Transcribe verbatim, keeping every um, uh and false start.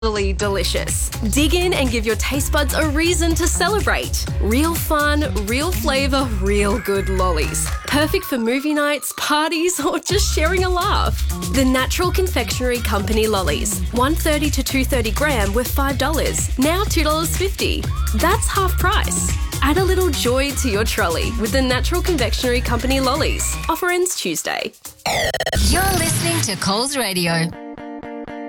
totally delicious. Dig in and give your taste buds a reason to celebrate. Real fun, real flavour, real good lollies. Perfect for movie nights, parties, or just sharing a laugh. The Natural Confectionery Company lollies. one thirty to two thirty gram were five dollars. Now two dollars fifty. That's half price. Add a little joy to your trolley with the Natural Confectionery Company lollies. Offer ends Tuesday. You're listening to Coles Radio.